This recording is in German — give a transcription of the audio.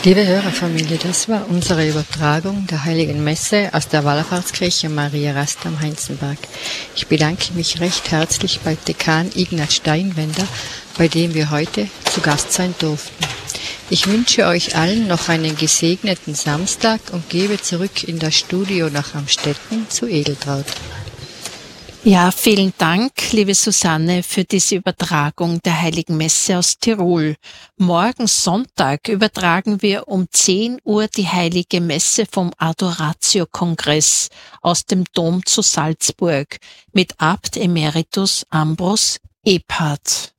Liebe Hörerfamilie, das war unsere Übertragung der Heiligen Messe aus der Wallfahrtskirche Maria Rast am Heinzenberg. Ich bedanke mich recht herzlich bei Dekan Ignaz Steinwender, bei dem wir heute zu Gast sein durften. Ich wünsche euch allen noch einen gesegneten Samstag und gebe zurück in das Studio nach Amstetten zu Edeltraud. Ja, vielen Dank, liebe Susanne, für diese Übertragung der Heiligen Messe aus Tirol. Morgen Sonntag übertragen wir um 10 Uhr die Heilige Messe vom Adoratio-Kongress aus dem Dom zu Salzburg mit Abt Emeritus Ambros Ebhardt.